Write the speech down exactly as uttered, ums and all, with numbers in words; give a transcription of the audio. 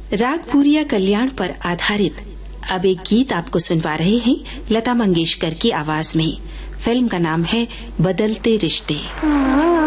राग पूरिया कल्याण पर आधारित अब एक गीत आपको सुनवा रहे हैं लता मंगेशकर की आवाज में। फिल्म का नाम है बदलते रिश्ते।